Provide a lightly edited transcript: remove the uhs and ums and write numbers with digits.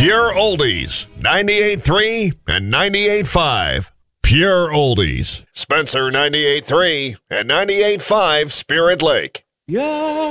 Pure Oldies, 98.3 and 98.5. Pure Oldies. Spencer 98.3 and 98.5 Spirit Lake. Yeah.